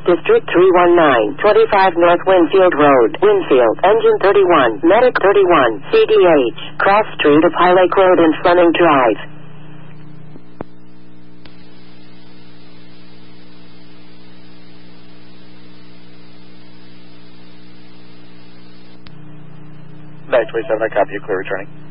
District 319, 25 North Winfield Road, Winfield, Engine 31, Medic 31, CDH, Cross Street of High Lake Road and Fleming Drive. Medic 27, I copy you, clear returning.